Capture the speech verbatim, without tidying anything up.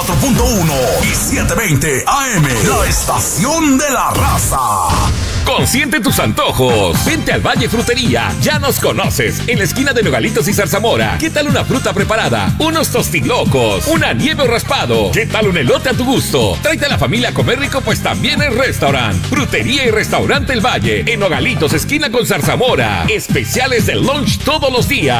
cuatro punto uno y setecientos veinte A M. La estación de la raza. Consiente tus antojos. Vente al Valle Frutería. Ya nos conoces. En la esquina de Nogalitos y Zarzamora. ¿Qué tal una fruta preparada? Unos tostilocos. Una nieve o raspado. ¿Qué tal un elote a tu gusto? Tráete a la familia a comer rico, pues también es restaurante. Frutería y Restaurante El Valle. En Nogalitos, esquina con Zarzamora. Especiales de lunch todos los días.